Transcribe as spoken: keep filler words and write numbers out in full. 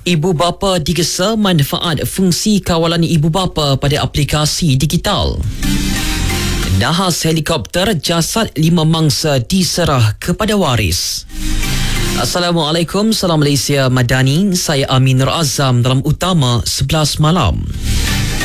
Ibu bapa digesa manfaat fungsi kawalan ibu bapa pada aplikasi digital. Nahas helikopter, jasad lima mangsa diserah kepada waris. Assalamualaikum, salam Malaysia Madani. Saya Amin Nur Azam dalam Utama sebelas Malam.